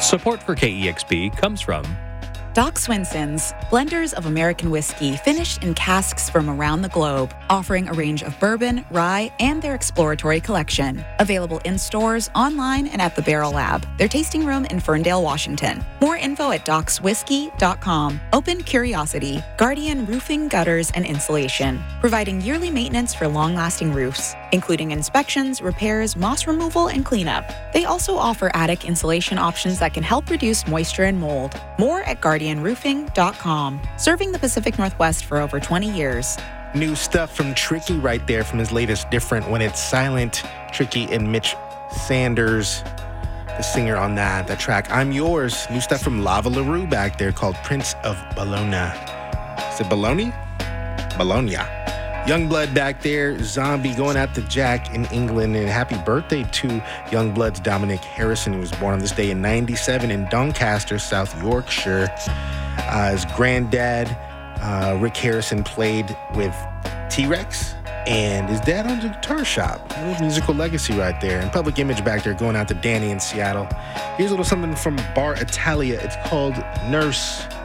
Support for KEXP comes from Doc Swinson's, blenders of American whiskey finished in casks from around the globe, offering a range of bourbon, rye, and their exploratory collection. Available in stores, online, and at the Barrel Lab, their tasting room in Ferndale, Washington. More info at docswhiskey.com. Open Curiosity, Guardian Roofing, Gutters, and Insulation, providing yearly maintenance for long-lasting roofs, including inspections, repairs, moss removal, and cleanup. They also offer attic insulation options that can help reduce moisture and mold. More at guardianroofing.com, serving the Pacific Northwest for over 20 years. New stuff from Tricky right there from his latest Different When It's Silent. Tricky and Mitch Sanders, the singer on that track. I'm Yours. New stuff from Lava LaRue back there called Prince of Bologna. Is it Bologna? Bologna. Youngblood back there, Zombie going out to Jack in England, and happy birthday to Youngblood's Dominic Harrison, who was born on this day in 97 in Doncaster, South Yorkshire. His granddad, Rick Harrison, played with T-Rex, and his dad owns a guitar shop. A little musical legacy right there. And Public Image back there going out to Danny in Seattle. Here's a little something from Bar Italia. It's called Nurse.